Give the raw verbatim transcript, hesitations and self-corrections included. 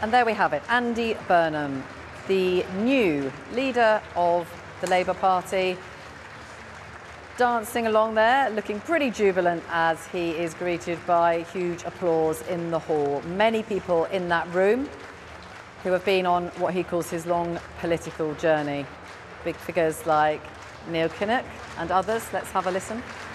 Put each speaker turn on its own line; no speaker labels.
And there we have it, Andy Burnham, the new leader of the Labour Party, dancing along there, looking pretty jubilant as he is greeted by huge applause in the hall. Many people in that room who have been on what he calls his long political journey. Big figures like Neil Kinnock and others. Let's have a listen.